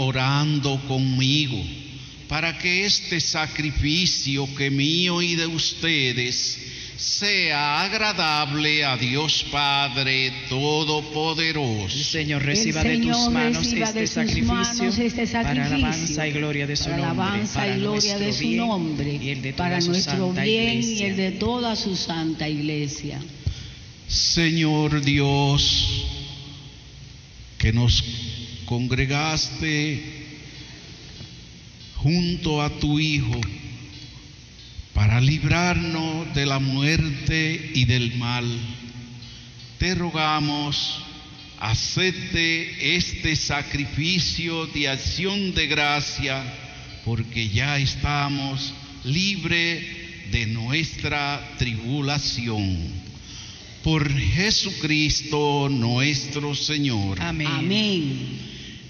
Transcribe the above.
orando conmigo, para que este sacrificio que mío y de ustedes sea agradable a Dios Padre Todopoderoso. El Señor reciba de tus manos este sacrificio para alabanza y gloria de su nombre, para nuestro bien y el de toda su santa iglesia. Señor Dios, que nos congregaste junto a tu Hijo para librarnos de la muerte y del mal, te rogamos, acepte este sacrificio de acción de gracia, porque ya estamos libres de nuestra tribulación. Por Jesucristo nuestro Señor. Amén. Amén.